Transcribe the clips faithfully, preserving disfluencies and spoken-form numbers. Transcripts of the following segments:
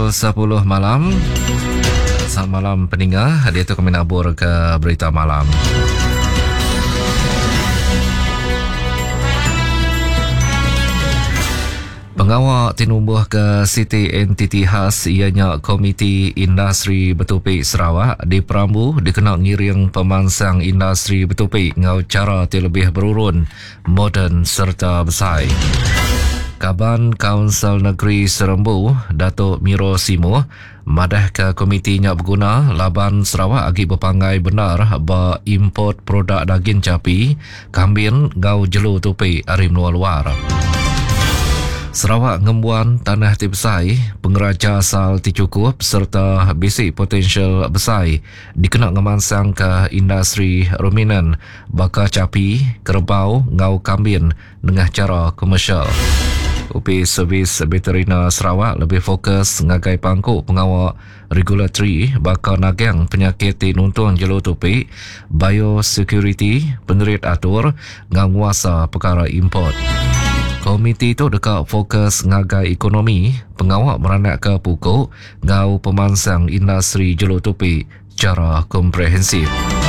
pukul sepuluh malam. Selamat malam pendengar. Dia tu kami nabur ke berita malam. Pengawal tinumbuh ke Siti Entiti Khas ianya Komiti Industri Betupik Sarawak di Perambu dikenal ngiring pemansang industri betupik ngau cara terlebih berurun, moden serta besar. Kaban Kaunsil Negeri Serembu, Datuk Miro Simo, madah ke komitinya berguna laban Sarawak agi berpangai benar ba import produk daging capi, kambing, ngau jelu tupik arim luar-luar. Sarawak ngembuan tanah ti besai, pengeraja asal ti cukup serta basic potensial besai dikena ngemansang ke industri ruminan, baka capi, kerbau, ngau kambing dengan cara komersial. U P Servis Veterina Sarawak lebih fokus ngagai pangkuk pengawal regulatory baka nagang penyakit ti nuntung jelu tupik, biosecurity, penerit atur, nganguasa perkara import. Komiti itu dekat fokus ngagai ekonomi, pengawal meranak ke pokok, ngau pemansang industri jelu tupik secara komprehensif.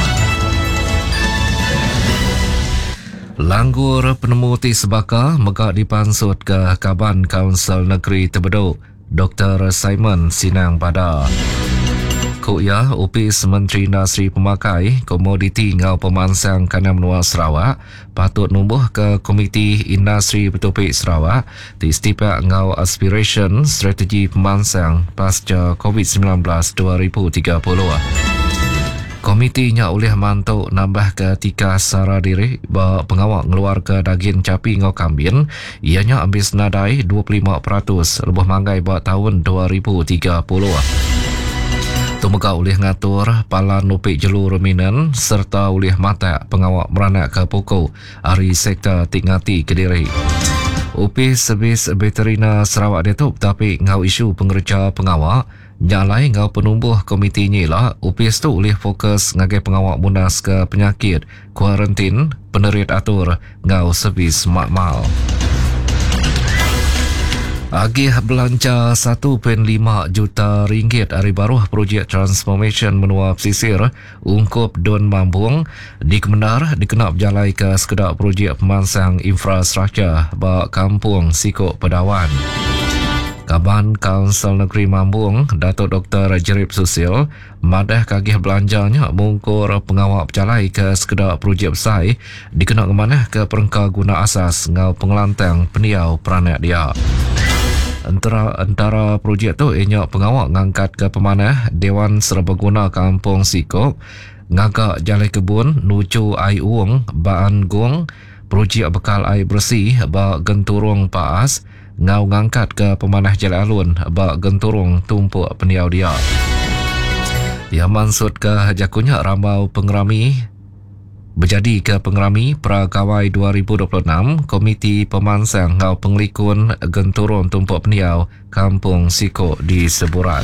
Langgur penemu ti sebaka megak dipansut ke Kaban Kaunsil Negeri Tebeduk, Doktor Simon Sinang Pada. Kuya Upis Menteri Industri Pemakai, Komoditi ngau pemansang kanan menua Sarawak patut numbuh ke Komiti Industri Betupik Sarawak di setiap ngau aspiration strategi pemansang pasca COVID sembilan belas dua ribu tiga puluh. Komitinya oleh mantuk nambah ke tiga sara diri bahawa pengawal ngeluar ke daging capi ngau kambing, ianya ambil senadai dua puluh lima peratus lebih manggai buat tahun dua ribu tiga puluh. Tumega oleh ngatur palan nupik jelu ruminan serta oleh mata pengawal meranak ke pokok hari sektor Tingati Kediri. U P Servis Veterina Sarawak Datuk tapi ngau isu pengerja pengawal nyalai ngau penumbuh komiti nyilah U P S tu oleh fokus ngagai pengawal munas ke penyakit, kuarantin, penerit atur ngau servis makmal. Agih belanja satu perpuluhan lima juta ringgit hari baru projek transformation menua pesisir ungkup Don Mambung di Kemenar dikenal berjalai ke sekedar projek pemansang infrastruktur bak kampung Sikok Pedawan. Kaban Kaunsil Negeri Mambung, Datuk Doktor Jerip Susil, madah kagih belanjanya mungkur pengawal berjalai ke sekedar projek besar dikenal kemanah ke perengka guna asas ngau pengelantang peniau peranak dia. Antara antara projek tu ianya pengawal ngangkat ke pemanah Dewan Serbaguna Kampung Sikok, ngagak jalai kebun nuju air uang baan gong, projek bekal air bersih ba genturung paas, ngau ngangkat ke pemanah jalai alun ba genturung tumpuk peniau dia. Ia mansut ke jakunya rambau pengerami berjadi ke pengerami Prakawai dua ribu dua puluh enam Komiti Pemansang ngau Penglikun Genturun Tumpuk Peniau Kampung Sikok di Seburan.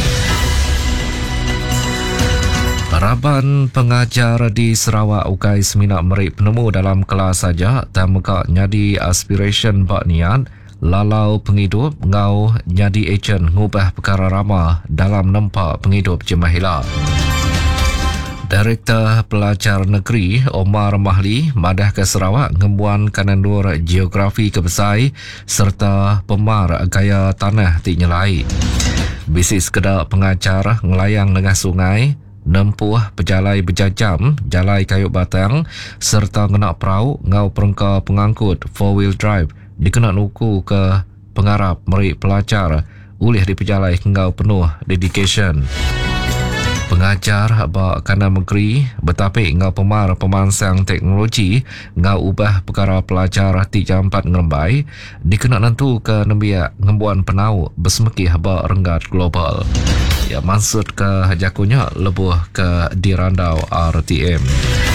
Raban pengajar di Sarawak ukai seminar merik penemu dalam kelas saja tak megak nyadi aspiration bak niat lalau penghidup ngau nyadi ejen ngubah perkara ramah dalam nempak penghidup jemahilah. Direktur Pelajar Negeri Omar Mahli madah ke Sarawak ngembuan kanandur geografi kebesai serta pemar gaya tanah ti nyelai. Bisik sekedar pengajar ngelayang dengan sungai, nempuh pejalai berjajam, jalai kayu batang serta ngenak perahu ngau perengka pengangkut four wheel drive dikena nuku ke pengarap merik pelajar ulih di pejalai ngau penuh dedication. Pengajar bak kanan negeri betapik ngau pemar pemansang teknologi ngau ubah perkara pelajar tiga empat ngelembai dikena nentu ke nembiak ngembuan penau bersemekih bak renggat global. Ya maksud ke jakunya lebuh ke dirandau R T M.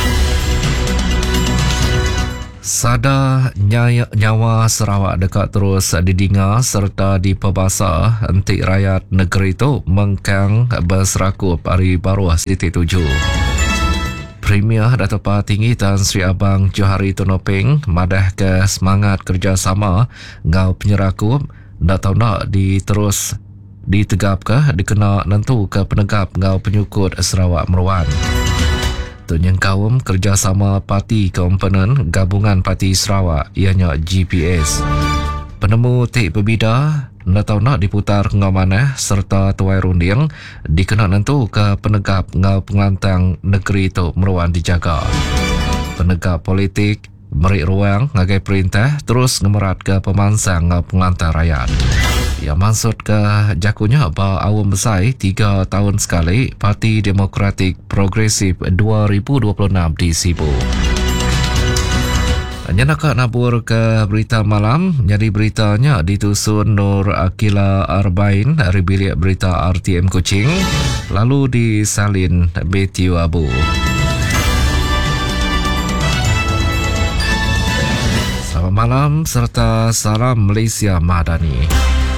Sada nyawa Sarawak dekat terus didinga serta dipebasa entik rakyat negeri itu mengkang berserakup hari baru Siti Tujuh. Premier Datuk Pah Tinggi Tan Sri Abang Johari Tonopeng madah ke semangat kerjasama ngau penyerakup dak tahu nak diterus ditegap ke dikena nentu ke penegap ngau penyukut Sarawak Meruan. Tunyang kaum kerjasama parti komponen gabungan parti Sarawak ianya G P S. Penemu tik pebida nak tahu nak diputar ngau mana serta tuai runding dikena nentu ke penegap ngau pengelantang negeri tu Meruan dijaga. Penegap politik beri ruang ngagai perintah terus ngemerat ke pemansang ngau pengelantar rakyat. Yang maksud ke jakunya bahawa awam besar tiga tahun sekali Parti Demokratik Progresif dua ribu dua puluh enam di Sibu. Hanya nak nabur ke berita malam, jadi beritanya ditusun Nur Akila Arbain dari bilik berita R T M Kuching, lalu disalin Betty Abu. Selamat malam serta salam Malaysia Madani.